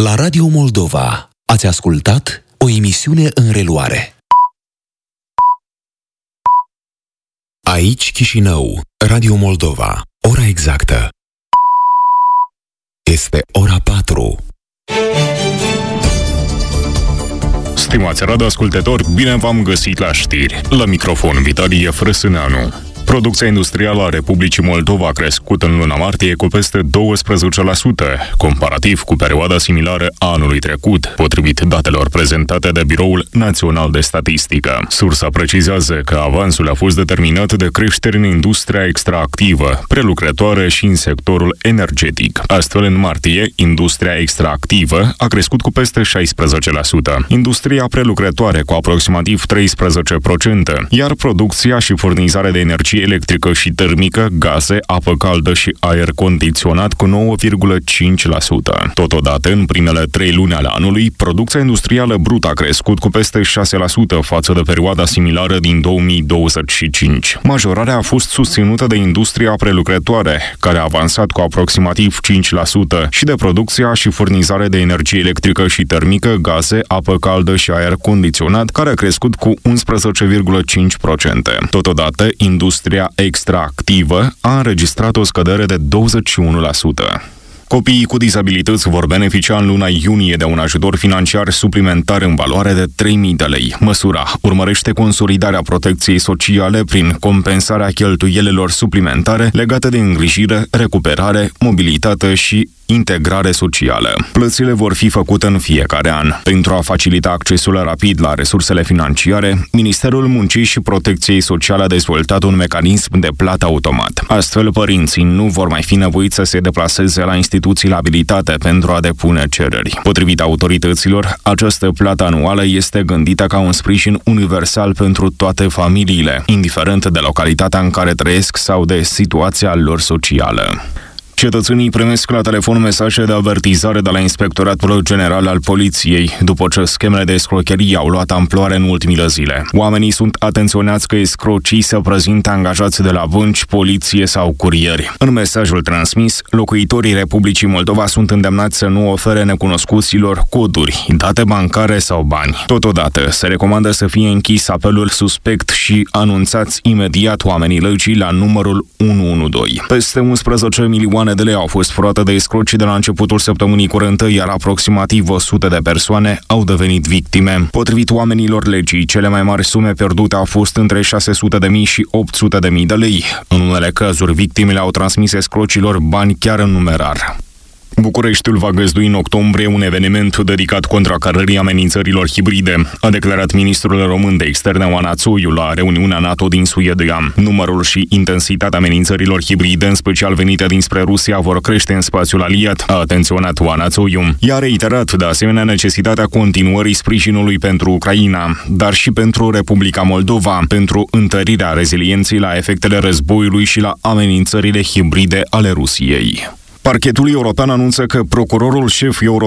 La Radio Moldova ați ascultat o emisiune în reluare. Aici Chișinău, Radio Moldova, ora exactă este ora 4. Stimați radioascultători, bine v-am găsit la știri. La microfon Vitalie Frăsâneanu. Producția industrială a Republicii Moldova a crescut în luna martie cu peste 12%, comparativ cu perioada similară a anului trecut, potrivit datelor prezentate de Biroul Național de Statistică. Sursa precizează că avansul a fost determinat de creșteri în industria extractivă, prelucrătoare și în sectorul energetic. Astfel, în martie, industria extractivă a crescut cu peste 16%, industria prelucrătoare cu aproximativ 13%, iar producția și furnizarea de energie electrică și termică, gaze, apă caldă și aer condiționat cu 9,5%. Totodată, în primele 3 luni ale anului, producția industrială brută a crescut cu peste 6% față de perioada similară din 2025. Majorarea a fost susținută de industria prelucrătoare, care a avansat cu aproximativ 5%, și de producția și furnizare de energie electrică și termică, gaze, apă caldă și aer condiționat, care a crescut cu 11,5%. Totodată, industria extractivă a înregistrat o scădere de 21%. Copiii cu dizabilități vor beneficia în luna iunie de un ajutor financiar suplimentar în valoare de 3.000 de lei. Măsura urmărește consolidarea protecției sociale prin compensarea cheltuielilor suplimentare legate de îngrijire, recuperare, mobilitate și integrare socială. Plățile vor fi făcute în fiecare an. Pentru a facilita accesul rapid la resursele financiare, Ministerul Muncii și Protecției Sociale a dezvoltat un mecanism de plată automat. Astfel, părinții nu vor mai fi nevoiți să se deplaseze la instituțiile abilitate pentru a depune cereri. Potrivit autorităților, această plată anuală este gândită ca un sprijin universal pentru toate familiile, indiferent de localitatea în care trăiesc sau de situația lor socială. Cetățenii primesc la telefon mesaje de avertizare de la Inspectoratul General al Poliției, după ce schemele de escrocherie au luat amploare în ultimile zile. Oamenii sunt atenționați că escrocii se prezintă angajați de la bănci, poliție sau curieri. În mesajul transmis, locuitorii Republicii Moldova sunt îndemnați să nu ofere necunoscuților coduri, date bancare sau bani. Totodată, se recomandă să fie închis apelul suspect și anunțați imediat oamenii legii la numărul 112. Peste 11 milioane de lei au fost furate de escroci de la începutul săptămânii curente, iar aproximativ 100 de persoane au devenit victime. Potrivit oamenilor legii, cele mai mari sume pierdute au fost între 600.000 și 800.000 de lei. În unele cazuri, victimele au transmis escrocilor bani chiar în numerar. Bucureștiul va găzdui în octombrie un eveniment dedicat contracarării amenințărilor hibride, a declarat ministrul român de externe Oana Țoiu la reuniunea NATO din Suedia. Numărul și intensitatea amenințărilor hibride, în special venite dinspre Rusia, vor crește în spațiul aliat, a atenționat Oana Țoiu. Ea a reiterat de asemenea necesitatea continuării sprijinului pentru Ucraina, dar și pentru Republica Moldova, pentru întărirea rezilienței la efectele războiului și la amenințările hibride ale Rusiei. Parchetul european anunță că procurorul șef european